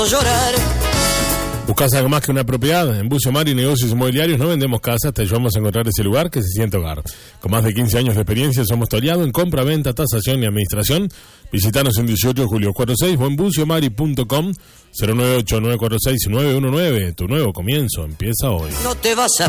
llorar. ¿Buscas algo más que una propiedad? En Bucio Mari Negocios Inmobiliarios no vendemos casas, te ayudamos a encontrar ese lugar que se siente hogar. Con más de 15 años de experiencia somos Toriado en compra, venta, tasación y administración. Visítanos en 18 de julio 46 o en buciomari.com 098-946-919. Tu nuevo comienzo empieza hoy. No te vas a